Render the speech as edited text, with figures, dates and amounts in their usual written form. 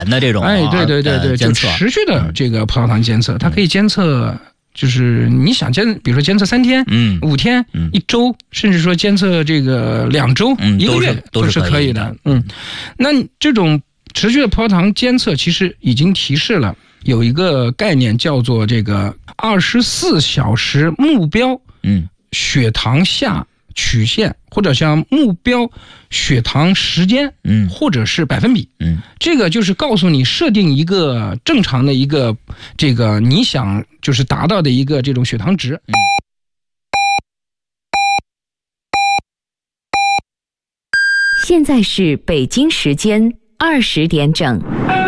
的这种对， 监测， 就持续的这个葡萄糖监测，它可以监测。就是你想比如说监测3天、5天、1周，甚至说监测这个2周、1个月都是可以的。那这种持续的葡萄糖监测其实已经提示了有一个概念叫做这个24小时目标血糖下曲线，或者像目标血糖时间，或者是百分比，这个就是告诉你设定一个正常的一个这个你想就是达到的一个这种血糖值。 现在是北京时间20点整。